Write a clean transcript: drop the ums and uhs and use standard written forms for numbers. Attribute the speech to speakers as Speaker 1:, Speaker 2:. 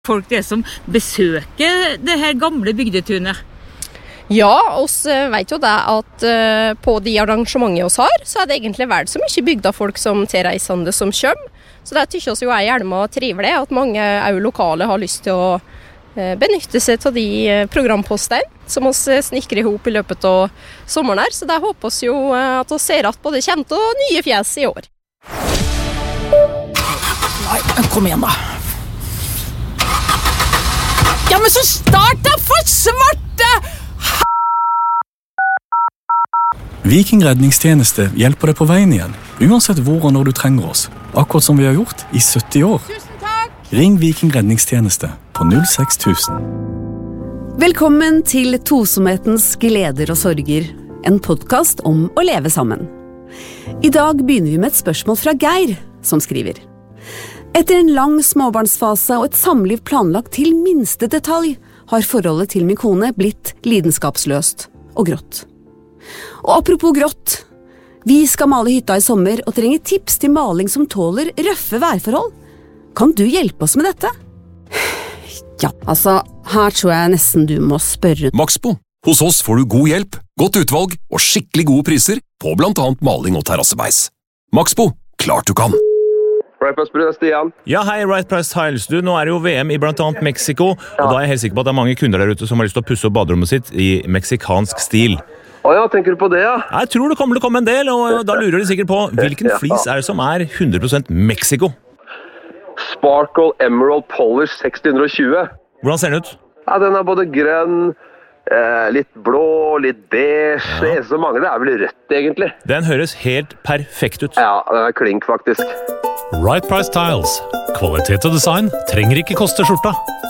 Speaker 1: folk det som besøker det her gamle bygdetunet?
Speaker 2: Ja, oss vet jo det at på de arrangementene oss har, så det egentlig vel så mye bygda folk som tilreisende som kommer. Så det tykker oss jo hjelma trivelig, at mange lokale har lyst til å benytte seg av de programpostene som oss snikrer ihop i løpet av sommeren her. Så det håper oss jo at oss ser at både kjente og nye fjes i år.
Speaker 3: Nei, kom igjen da. Ja, men så start da for svarte!
Speaker 4: Viking redningstjeneste hjelper deg på veien igjen, uansett hvor og når du trenger oss. Akkurat som vi har gjort i 70 år.
Speaker 3: Tusen takk!
Speaker 4: Ring Viking redningstjeneste på 06000.
Speaker 5: Velkommen til Tosomhetens gleder og sorger, en podcast om å leve sammen. I dag begynner vi med et spørsmål fra Geir, som skriver. Etter en lang småbarnsfase og et samliv planlagt til minste detalj, har forholdet til min kone blitt lidenskapsløst og grått. Og apropos grått, vi skal male hytta i sommer og trenger tips til maling som tåler røffe værforhold. Kan du hjelpe oss med dette? Ja, altså, her tror jeg nesten du må spørre.
Speaker 6: Maxbo. Hos oss får du god hjelp, godt utvalg og skikkelig gode priser på blant annet maling og terrassebeis. Maxbo, klart du kan.
Speaker 7: Right Price Tiles, Stian.
Speaker 8: Ja, hei, Right Price Tiles. Du, nå det jo VM i blant annet Mexico, og da jeg helt sikker på at det mange kunder der ute som har lyst til å pusse opp baderommet sitt i meksikansk stil.
Speaker 7: Ja, tenker du på det, ja?
Speaker 8: Jeg tror det kommer til å komme en del, og da lurer de sikkert på hvilken flis det som 100% Mexico?
Speaker 7: Sparkle Emerald Polish 620.
Speaker 8: Hvordan ser den ut?
Speaker 7: Ja, den både grønn, litt blå, litt beige. Ja. Det eneste som mangler vel rødt, egentlig.
Speaker 8: Den høres helt perfekt ut.
Speaker 7: Ja, den klink, faktisk.
Speaker 9: Right Price Tiles. Kvalitet og design trenger ikke koste skjorta.